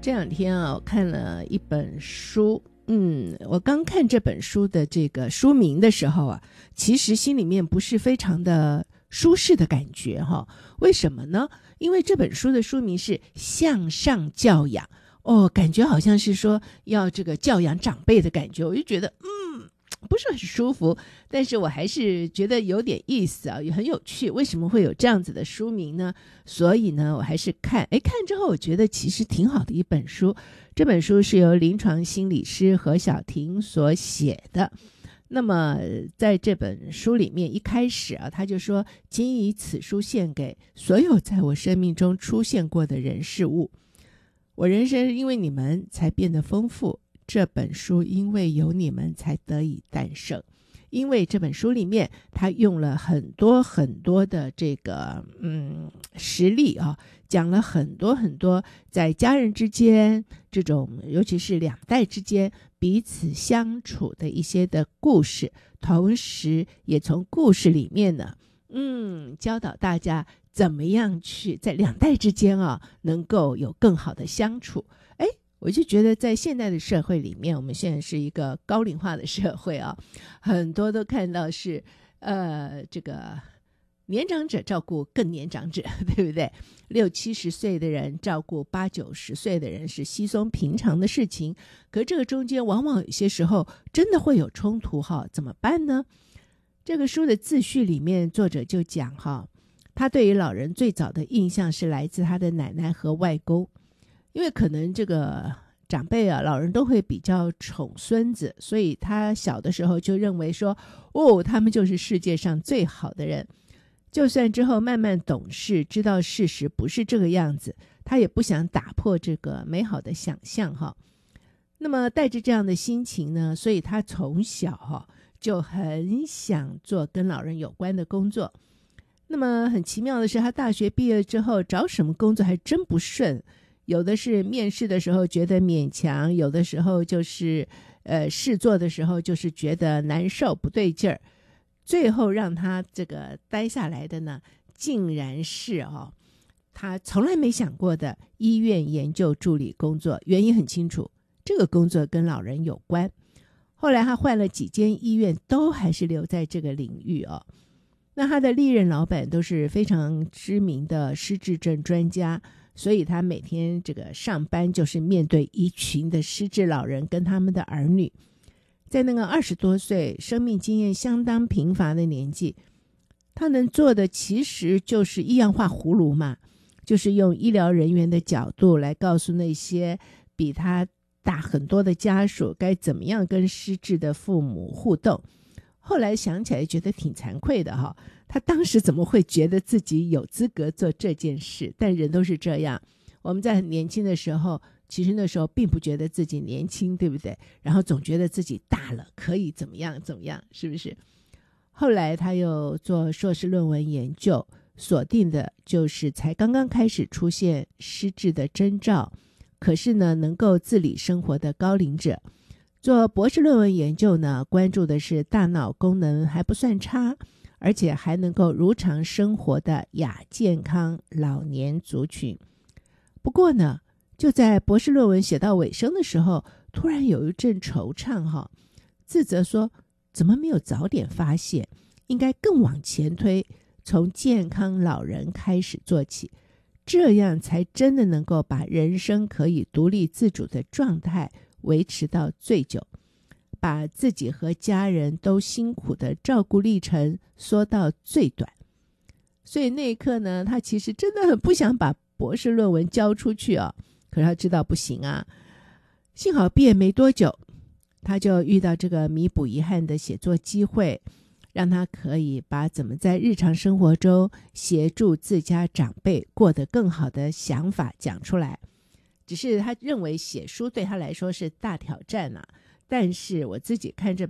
这两天啊，我看了一本书。我刚看这本书的这个书名的时候啊，其实心里面不是非常的舒适的感觉哈。为什么呢？因为这本书的书名是向上教养感觉好像是说要这个教养长辈的感觉，我就觉得不是很舒服，但是我还是觉得有点意思啊，也很有趣。为什么会有这样子的书名呢？所以呢，我还是看之后，我觉得其实挺好的一本书。这本书是由临床心理师何晓婷所写的。那么在这本书里面，一开始啊，他就说：“请以此书献给所有在我生命中出现过的人事物。我人生因为你们才变得丰富。”这本书因为有你们才得以诞生，因为这本书里面他用了很多很多的这个实例啊，讲了很多很多在家人之间这种，尤其是两代之间彼此相处的一些的故事，同时也从故事里面呢教导大家怎么样去在两代之间啊能够有更好的相处。我就觉得在现代的社会里面，我们现在是一个高龄化的社会啊，很多都看到是这个年长者照顾更年长者，对不对？60、70岁的人照顾80、90岁的人是稀松平常的事情，可这个中间往往有些时候真的会有冲突哈，怎么办呢？这个书的自序里面作者就讲哈，他对于老人最早的印象是来自他的奶奶和外公。因为可能这个长辈啊，老人都会比较宠孙子，所以他小的时候就认为说，他们就是世界上最好的人。就算之后慢慢懂事，知道事实不是这个样子，他也不想打破这个美好的想象哈。那么带着这样的心情呢，所以他从小就很想做跟老人有关的工作。那么很奇妙的是，他大学毕业之后找什么工作还真不顺。有的是面试的时候觉得勉强，有的时候就是试做的时候就是觉得难受不对劲儿，最后让他这个待下来的呢，竟然是他从来没想过的医院研究助理工作。原因很清楚，这个工作跟老人有关。后来他换了几间医院，都还是留在这个领域那他的历任老板都是非常知名的失智症专家，所以他每天这个上班就是面对一群的失智老人跟他们的儿女。在那个20多岁生命经验相当贫乏的年纪，他能做的其实就是一样画葫芦嘛，就是用医疗人员的角度来告诉那些比他大很多的家属该怎么样跟失智的父母互动。后来想起来觉得挺惭愧的他当时怎么会觉得自己有资格做这件事？但人都是这样，我们在很年轻的时候，其实那时候并不觉得自己年轻，对不对？然后总觉得自己大了，可以怎么样怎么样，是不是？后来他又做硕士论文研究，锁定的就是才刚刚开始出现失智的征兆，可是呢能够自理生活的高龄者。做博士论文研究呢，关注的是大脑功能还不算差，而且还能够如常生活的亚健康老年族群。不过呢，就在博士论文写到尾声的时候，突然有一阵惆怅自责说怎么没有早点发现，应该更往前推，从健康老人开始做起，这样才真的能够把人生可以独立自主的状态维持到最久，把自己和家人都辛苦的照顾历程缩到最短。所以那一刻呢，他其实真的很不想把博士论文交出去可是他知道不行啊。幸好毕业没多久，他就遇到这个弥补遗憾的写作机会，让他可以把怎么在日常生活中协助自家长辈过得更好的想法讲出来。只是他认为写书对他来说是大挑战但是我自己看这